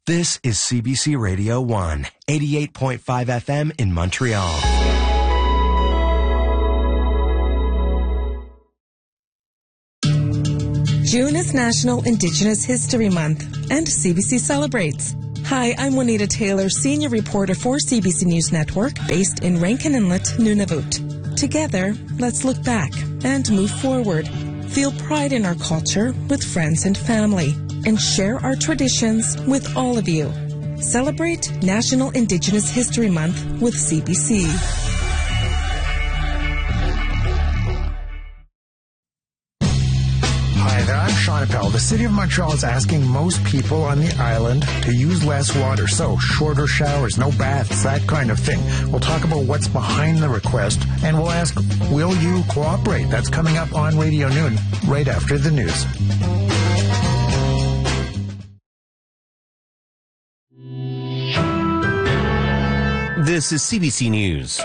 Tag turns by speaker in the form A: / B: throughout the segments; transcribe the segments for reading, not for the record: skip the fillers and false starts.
A: This is CBC Radio 1, 88.5 FM in Montreal.
B: June is National Indigenous History Month, and CBC celebrates. Hi, I'm Juanita Taylor, senior reporter for CBC News Network, based in Rankin Inlet, Nunavut. Together, let's look back and move forward. Feel pride in our culture with friends and family, and share our traditions with all of you. Celebrate National Indigenous History Month with CBC.
C: Hi there, I'm Sean Appel. The City of Montreal is asking most people on the island to use less water, so shorter showers, no baths, that kind of thing. We'll talk about what's behind the request, and we'll ask, will you cooperate? That's coming up on Radio Noon, right after the news.
D: This is CBC News.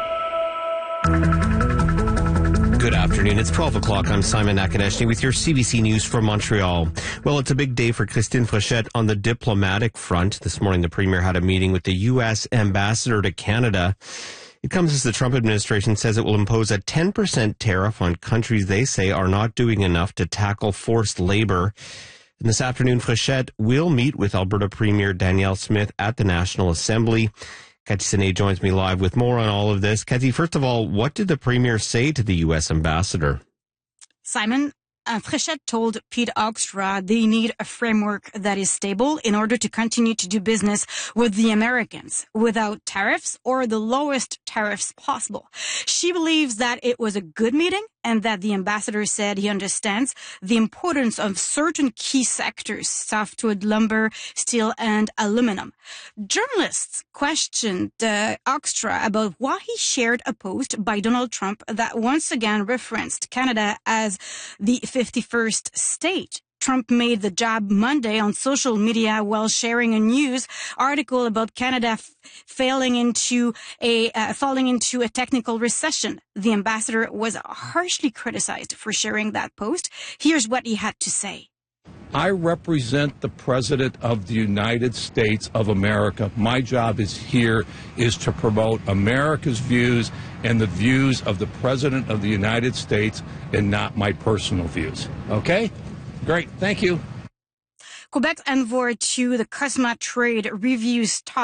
D: Good afternoon. It's 12 o'clock. I'm Simon Nakadeshny with your CBC News from Montreal. Well, it's a big day for Christine Fréchette on the diplomatic front. This morning, the Premier had a meeting with the U.S. ambassador to Canada. It comes as the Trump administration says it will impose a 10% tariff on countries they say are not doing enough to tackle forced labor. And this afternoon, Fréchette will meet with Alberta Premier Danielle Smith at the National Assembly. Cathy Sine joins me live with more on all of this. Cathy, first of all, what did the Premier say to the U.S. ambassador?
E: Simon, Fréchette told Pete Hoekstra they need a framework that is stable in order to continue to do business with the Americans without tariffs or the lowest tariffs possible. She believes that it was a good meeting and that the ambassador said he understands the importance of certain key sectors, softwood, lumber, steel, and aluminum. Journalists questioned Hoekstra about why he shared a post by Donald Trump that once again referenced Canada as the 51st state. Trump made the jab Monday on social media while sharing a news article about Canada falling into a technical recession. The ambassador was harshly criticized for sharing that post. Here's what he had to say.
F: I represent the President of the United States of America. My job is to promote America's views and the views of the President of the United States and not my personal views. Okay? Great. Thank you.
E: Quebec's envoy to the CUSMA trade review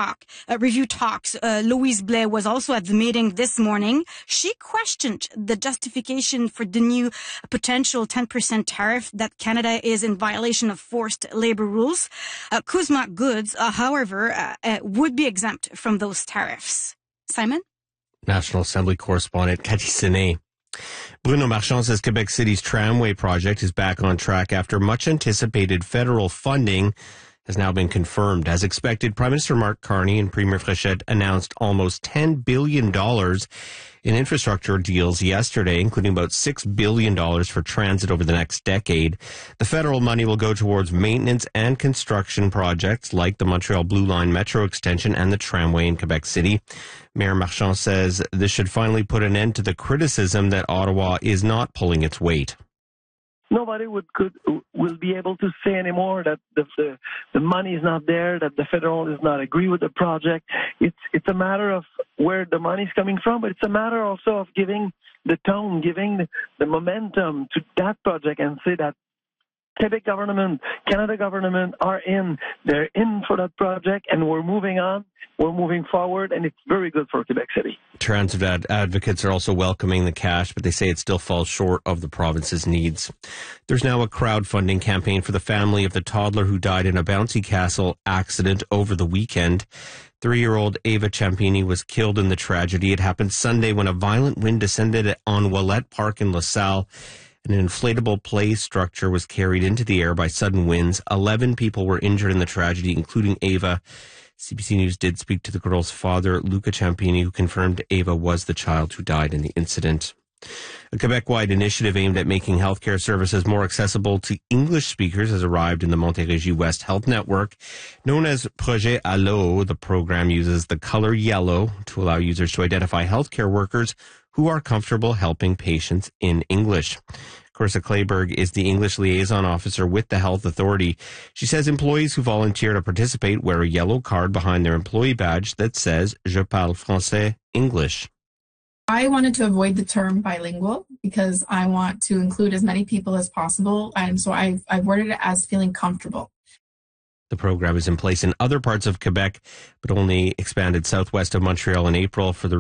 E: talks, Louise Blais, was also at the meeting this morning. She questioned the justification for the new potential 10% tariff that Canada is in violation of forced labor rules. CUSMA goods, however, would be exempt from those tariffs. Simon?
D: National Assembly correspondent Cathy Sine. Bruno Marchand says Quebec City's tramway project is back on track after much anticipated federal funding has now been confirmed. As expected, Prime Minister Mark Carney and Premier Fréchette announced almost $10 billion in infrastructure deals yesterday, including about $6 billion for transit over the next decade. The federal money will go towards maintenance and construction projects like the Montreal Blue Line Metro extension and the tramway in Quebec City. Mayor Marchand says this should finally put an end to the criticism that Ottawa is not pulling its weight.
G: Nobody will be able to say anymore that the money is not there, that the federal does not agree with the project. It's a matter of where the money is coming from, but it's a matter also of giving the tone, giving the momentum to that project and say that Quebec government, Canada government are in. They're in for that project, and we're moving on. We're moving forward, and it's very good for Quebec City.
D: Transit advocates are also welcoming the cash, but they say it still falls short of the province's needs. There's now a crowdfunding campaign for the family of the toddler who died in a bouncy castle accident over the weekend. 3-year-old Ava Ciampini was killed in the tragedy. It happened Sunday when a violent wind descended on Ouellette Park in LaSalle. An inflatable play structure was carried into the air by sudden winds. 11 people were injured in the tragedy, including Ava. CBC News did speak to the girl's father, Luca Ciampini, who confirmed Ava was the child who died in the incident. A Quebec-wide initiative aimed at making healthcare services more accessible to English speakers has arrived in the Montérégie West Health Network. Known as Projet Allo, the program uses the color yellow to allow users to identify healthcare workers who are comfortable helping patients in English. Carissa Clayburgh is the English liaison officer with the health authority. She says employees who volunteer to participate wear a yellow card behind their employee badge that says Je parle français, English.
H: I wanted to avoid the term bilingual because I want to include as many people as possible. And so I've worded it as feeling comfortable.
D: The program is in place in other parts of Quebec, but only expanded southwest of Montreal in April for the